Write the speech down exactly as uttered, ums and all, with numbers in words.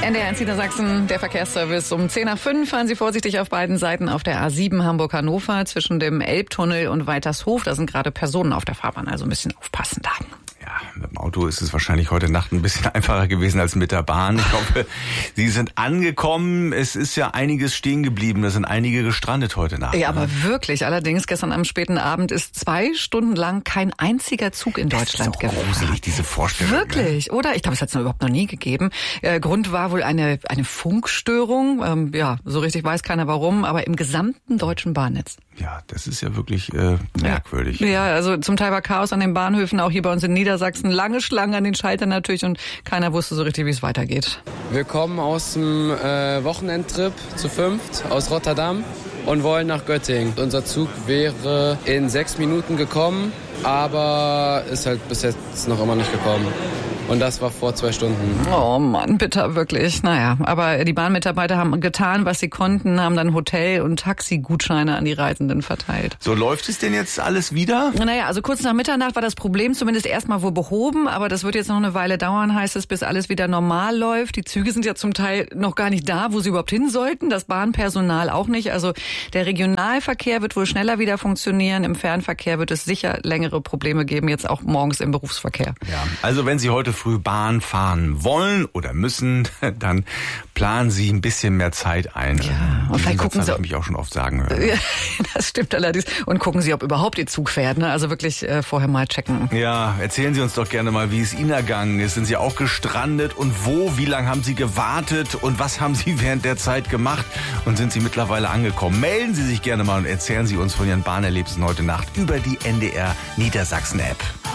N D R eins Niedersachsen, der Verkehrsservice um zehn nach fünf. Fahren Sie vorsichtig auf beiden Seiten auf der A sieben Hamburg-Hannover zwischen dem Elbtunnel und Weitershof. Da sind gerade Personen auf der Fahrbahn, also ein bisschen aufpassen da. Ja, mit dem Auto ist es wahrscheinlich heute Nacht ein bisschen einfacher gewesen als mit der Bahn. Ich hoffe, Sie sind angekommen. Es ist ja einiges stehen geblieben. Es sind einige gestrandet heute Nacht. Ja, aber wirklich. Allerdings, gestern am späten Abend ist zwei Stunden lang kein einziger Zug in Deutschland gefahren. Das ist so gruselig, diese Vorstellung. Wirklich, ne? Oder? Ich glaube, es hat es überhaupt noch nie gegeben. Äh, Grund war wohl eine, eine Funkstörung. Ähm, ja, so richtig weiß keiner warum, aber im gesamten deutschen Bahnnetz. Ja, das ist ja wirklich äh, merkwürdig. Ja, also zum Teil war Chaos an den Bahnhöfen, auch hier bei uns in Niedersachsen. Lange Schlangen an den Schaltern natürlich und keiner wusste so richtig, wie es weitergeht. Wir kommen aus dem äh, Wochenendtrip zu fünft aus Rotterdam und wollen nach Göttingen. Unser Zug wäre in sechs Minuten gekommen, aber ist halt bis jetzt noch immer nicht gekommen. Und das war vor zwei Stunden. Oh Mann, bitter, wirklich. Naja, aber die Bahnmitarbeiter haben getan, was sie konnten, haben dann Hotel- und Taxigutscheine an die Reisenden verteilt. So, läuft es denn jetzt alles wieder? Naja, also kurz nach Mitternacht war das Problem zumindest erstmal wohl behoben, aber das wird jetzt noch eine Weile dauern, heißt es, bis alles wieder normal läuft. Die Züge sind ja zum Teil noch gar nicht da, wo sie überhaupt hin sollten, das Bahnpersonal auch nicht. Also der Regionalverkehr wird wohl schneller wieder funktionieren, im Fernverkehr wird es sicher längere Probleme geben, jetzt auch morgens im Berufsverkehr. Ja, also wenn Sie heute früh Bahn fahren wollen oder müssen, dann planen Sie ein bisschen mehr Zeit ein. Ja, und vielleicht gucken Sie, habe ich mich auch schon oft sagen hören. Ja, das stimmt allerdings. Und gucken Sie, ob überhaupt Ihr Zug fährt. Ne? Also wirklich äh, vorher mal checken. Ja, erzählen Sie uns doch gerne mal, wie es Ihnen ergangen ist. Sind Sie auch gestrandet und wo? Wie lange haben Sie gewartet und was haben Sie während der Zeit gemacht? Und sind Sie mittlerweile angekommen? Melden Sie sich gerne mal und erzählen Sie uns von Ihren Bahnerlebnissen heute Nacht über die N D R Niedersachsen App.